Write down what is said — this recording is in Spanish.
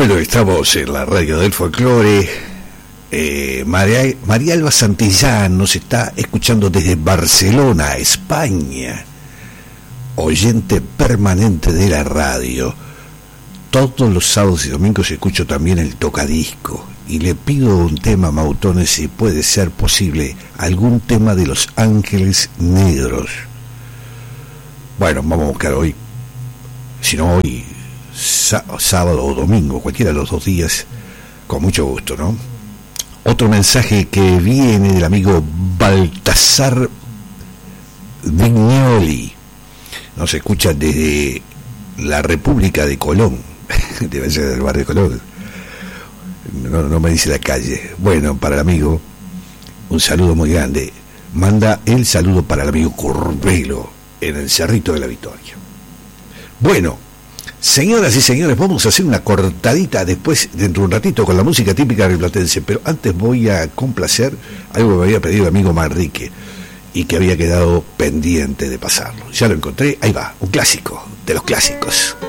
Bueno, estamos en la radio del folclore. María Alba Santillán nos está escuchando desde Barcelona, España. Oyente permanente de la radio. Todos los sábados y domingos escucho también el tocadisco. Y le pido un tema, Mautones, si puede ser posible, algún tema de Los Ángeles Negros. Bueno, vamos a buscar hoy. Si no, hoy, sábado o domingo, cualquiera de los 2 días, con mucho gusto, ¿no? Otro mensaje que viene del amigo Baltasar Vignoli. Nos escucha desde la República de Colón. Debe ser del barrio de Colón. No me dice la calle. Bueno, para el amigo, un saludo muy grande. Manda el saludo para el amigo Curvelo en el Cerrito de la Victoria. Bueno, señoras y señores, vamos a hacer una cortadita después, dentro de un ratito, con la música típica rioplatense, pero antes voy a complacer algo que me había pedido el amigo Manrique y que había quedado pendiente de pasarlo. Ya lo encontré, ahí va, un clásico de los clásicos.